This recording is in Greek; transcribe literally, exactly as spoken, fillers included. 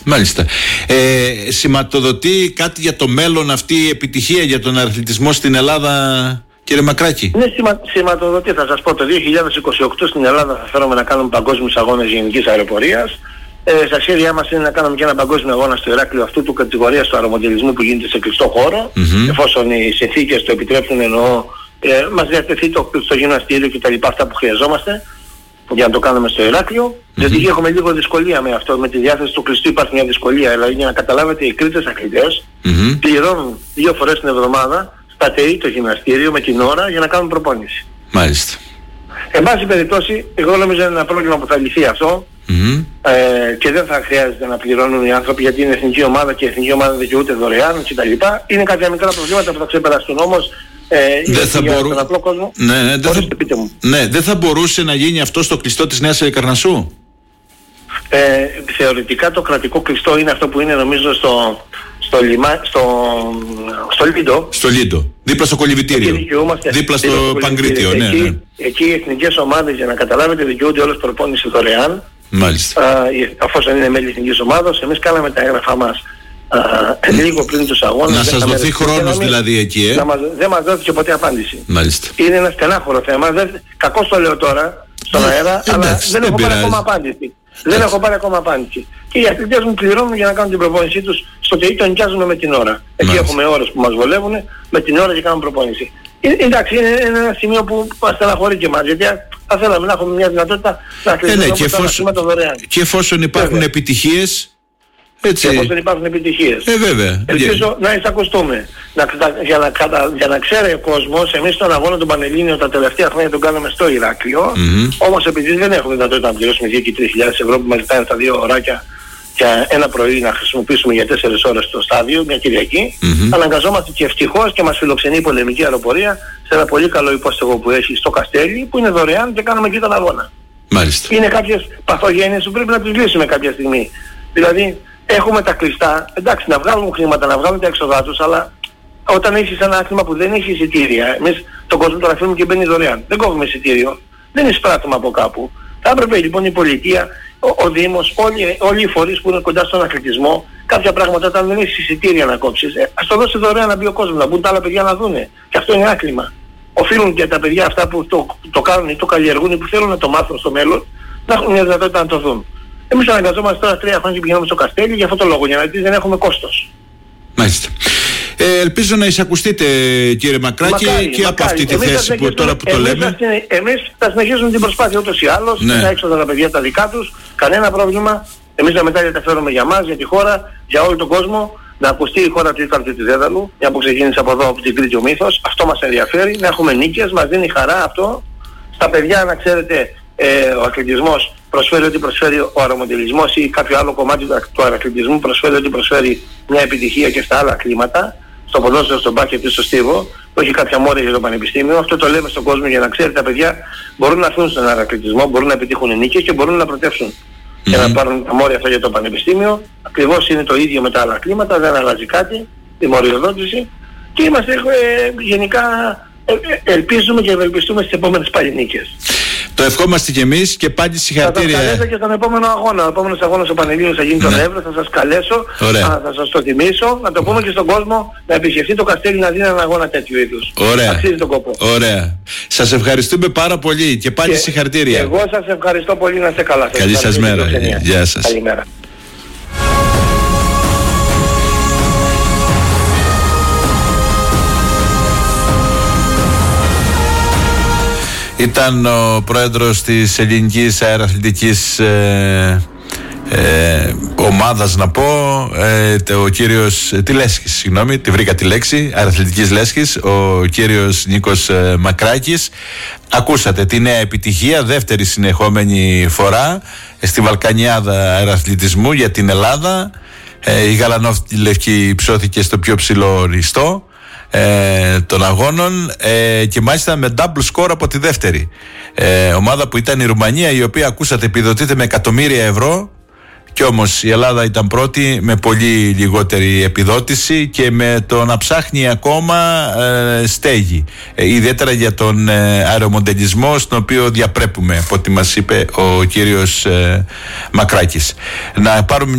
Μάλιστα. Ε, σηματοδοτεί κάτι για το μέλλον αυτή η επιτυχία για τον αθλητισμό στην Ελλάδα, κύριε Μακράκη? Ναι, σημα, σηματοδοτεί. Θα σας πω, το δύο χιλιάδες είκοσι οκτώ στην Ελλάδα θα φέρουμε να κάνουμε παγκόσμιους αγώνες γενικής αεροπορίας. Ε, στα σχέδιά μας είναι να κάνουμε και ένα παγκόσμιο αγώνα στο Ηράκλειο αυτού του κατηγορίας του αερομοντελισμού που γίνεται σε κλειστό χώρο, mm-hmm. εφόσον οι συνθήκες το επιτρέπουν, εννοώ, ε, μας διατεθεί το κλειστό γυμναστήριο και τα λοιπά, αυτά που χρειαζόμαστε για να το κάνουμε στο Ηράκλειο. Mm-hmm. Γιατί έχουμε λίγο δυσκολία με αυτό, με τη διάθεση του κλειστού υπάρχει μια δυσκολία. Δηλαδή, για να καταλάβετε, οι Κρήτες αθλητές mm-hmm. πληρώνουν δύο φορές την εβδομάδα σταθερή το γυμναστήριο με την ώρα για να κάνουν προπόνηση. Μάλιστα. Εν πάση περιπτώσει, εγώ νομίζω είναι ένα πρόβλημα που θα λυθεί αυτό. Mm-hmm. Ε, και δεν θα χρειάζεται να πληρώνουν οι άνθρωποι, γιατί είναι εθνική ομάδα και η εθνική ομάδα δικαιούται δωρεάν κτλ. Είναι κάποια μικρά προβλήματα που θα ξεπεραστούν όμως. Ε, δεν θα μπορού... τον απλό κόσμο. Ναι, ναι, δεν θα... ναι, δεν θα μπορούσε να γίνει αυτό στο κλειστό της Νέας Καρνασσού. Ε, θεωρητικά το κρατικό κλειστό είναι αυτό που είναι, νομίζω, στο, στο, λιμά, στο, στο Λίντο. Στο Λίντο, δίπλα στο κολυβητήριο, δίπλα στο, στο Παγκρίτιο. Ναι, εκεί, ναι. εκεί οι εθνικές ομάδες, για να καταλάβετε, δικαιούνται όλες προπόνηση δωρεάν. Μάλιστα. Αφόσον είναι μέλη εθνικής ομάδας, εμείς κάναμε τα έγγραφά μας α, λίγο πριν τους αγώνες. Να σας δοθεί χρόνος δηλαδή εκεί, ε? Μας, δεν μας δόθηκε ποτέ απάντηση. Μάλιστα. Είναι ένα στενάχωρο θέμα. Δεν, κακώς το λέω τώρα στον αέρα, αλλά εντάξει, δεν, δεν έχω πειράζει. πάρει ακόμα απάντηση. Δεν έχω πάρει ακόμα απάντηση. Και οι αθλητές μου πληρώνουν για να κάνουν την προπόνησή τους στο ΤΕΙ, το νοικιάζουμε με την ώρα. Εκεί Μάλιστα. έχουμε ώρες που μας βολεύουν, με την ώρα και κάνουμε προπόνηση. Ε, εντάξει, είναι ένα σημείο που μας στεναχωρεί και εμάς, γιατί θα θέλαμε να έχουμε μια δυνατότητα να κλείσουμε ε, ναι, και, εφόσον, το δωρεάν. Και εφόσον υπάρχουν βέβαια. επιτυχίες, έτσι. Και εφόσον υπάρχουν επιτυχίες. Ε, βέβαια. Ελπίζω yeah. να εισακουστούμε. Να, για, να, για να ξέρει ο κόσμος, εμείς τον αγώνα των Πανελλήνιων τα τελευταία χρόνια τον κάναμε στο Ηράκλειο. Mm-hmm. Όμως επειδή δεν έχουμε δυνατότητα να πληρώσουμε δύο και τρεις χιλιάδες ευρώ που μας ζητάνε τα δύο ωράκια και ένα πρωί να χρησιμοποιήσουμε για τέσσερις ώρες το στάδιο, μια Κυριακή, mm-hmm. αναγκαζόμαστε και ευτυχώς και μας φιλοξενεί η πολεμική αεροπορία σε ένα πολύ καλό υπόστεγο που έχει στο Καστέλι, που είναι δωρεάν και κάνουμε εκεί τον αγώνα. Μάλιστα. Είναι κάποιες παθογένειες που πρέπει να τις λύσουμε κάποια στιγμή. Δηλαδή, έχουμε τα κλειστά, εντάξει, να βγάλουν χρήματα, να βγάλουν τα έξοδά τους, αλλά όταν έχεις ένα άθλημα που δεν έχει εισιτήρια, εμείς τον κόσμο τον αφήνουμε και μπαίνει δωρεάν. Δεν κόβουμε εισιτήριο, δεν εισπράττουμε από κάπου. Θα έπρεπε λοιπόν η πολιτεία, ο, ο Δήμος, όλοι, όλοι οι φορείς που είναι κοντά στον αθλητισμό, κάποια πράγματα όταν δεν έχεις εισιτήρια να κόψεις, ε, ας το δώσει δωρεάν να μπει ο κόσμος, να μπουν τα άλλα παιδιά να δούνε. Και αυτό είναι άθλημα. Οφείλουν και τα παιδιά αυτά που το, το κάνουν ή το καλλιεργούν ή που θέλουν να το μάθουν στο μέλλον, να έχουν μια δυνατότητα να το δουν. Εμείς αναγκαζόμαστε τώρα τρία χρόνια και πηγαίνουμε στο Καστέλι για αυτό το λόγο, γιατί δεν έχουμε κόστος. Μάλιστα. Ε, ελπίζω να εισακουστείτε, κύριε Μακράκη, μακάρι, και μακάρι. από αυτή τη εμείς θέση που τώρα που το εμείς λέμε. Θα, εμείς θα συνεχίσουμε την προσπάθεια ούτως ή άλλως, ναι. να έξοδα τα παιδιά τα δικά τους, κανένα πρόβλημα. Εμείς τα μετάλλια τα φέρουμε για μας, για τη χώρα, για όλο τον κόσμο. Να ακουστεί η χώρα του Ίκαρου του Δέδαλου, μια που ξεκίνησε από εδώ από την Κρήτη ο μύθος. Αυτό μας ενδιαφέρει, να έχουμε νίκες, μας δίνει χαρά αυτό. Στα παιδιά, να ξέρετε, ε, ο αθλητισμός προσφέρει ό,τι προσφέρει ο αερομοντελισμός ή κάποιο άλλο κομμάτι του αθλητισμού προσφέρει ό,τι προσφέρει μια επιτυχία και στα άλλα κλίματα, στο ποδόσφαιρο, στον μπάσκετ ή στο στίβο, που έχει κάποια μόρια για το πανεπιστήμιο. Αυτό το λέμε στον κόσμο για να ξέρει τα παιδιά μπορούν να έρθουν στον αθλητισμό, μπορούν να επιτύχουν νίκες και μπορούν να προτεύσουν. Mm-hmm. Και να πάρουν τα μόρια αυτά για το πανεπιστήμιο. Ακριβώς είναι το ίδιο με τα άλλα κλίματα, δεν αλλάζει κάτι, η μοριοδότηση. Και είμαστε ε, γενικά ε, ε, ελπίζουμε και ευελπιστούμε στις επόμενες πάλι νίκες. Το ευχόμαστε κι εμείς και πάλι συγχαρητήρια. Θα σας καλέσω και στον επόμενο αγώνα. Ο επόμενος αγώνας ο Πανελλήνιος θα γίνει τον Νοέμβριο, θα σας καλέσω, θα, θα σας το θυμίσω, να το πούμε και στον κόσμο να επισκεφτεί το Καστέλι να δίνει έναν αγώνα τέτοιου είδους. Ωραία. Αξίζει τον κόπο. Ωραία. Σας ευχαριστούμε πάρα πολύ και πάλι και συγχαρητήρια. Εγώ σας ευχαριστώ πολύ, να είστε καλά. Καλή σας μέρα. Γεια σας. Καλημέρα. Ήταν ο πρόεδρος της ελληνικής αεραθλητικής ε, ε, ομάδας, να πω, ε, ο κύριος τη Λέσχης, συγγνώμη, τη βρήκα τη λέξη, αεραθλητικής Λέσχης, ο κύριος Νίκος ε, Μακράκης. Ακούσατε τη νέα επιτυχία, δεύτερη συνεχόμενη φορά στη Βαλκανιάδα αεραθλητισμού για την Ελλάδα. ε, η Γαλανόφιλευκή υψώθηκε στο πιο ψηλό οριστό Ε, των αγώνων ε, και μάλιστα με double score από τη δεύτερη ε, ομάδα που ήταν η Ρουμανία, η οποία, ακούσατε, επιδοτείται με εκατομμύρια ευρώ, και όμως η Ελλάδα ήταν πρώτη με πολύ λιγότερη επιδότηση και με το να ψάχνει ακόμα ε, στέγη, ε, ιδιαίτερα για τον ε, αερομοντελισμό, στον οποίο διαπρέπουμε, από ό,τι μας είπε ο κύριος ε, Μακράκης. Να πάρουμε